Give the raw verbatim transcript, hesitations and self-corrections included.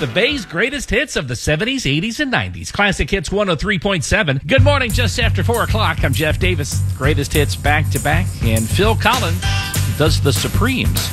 the Bay's greatest hits of the seventies, eighties, and nineties. Classic Hits one oh three point seven. Good morning, just after four o'clock. I'm Jeff Davis. Greatest hits back to back. And Phil Collins does the Supremes.